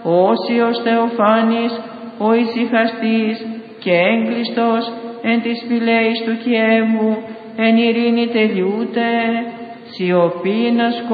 Όσιος Θεοφάνης, ο ησυχαστής και έγκλειστος εν της φυλαίης του Κιέβου, εν ειρήνη τελειούται, σιωπήν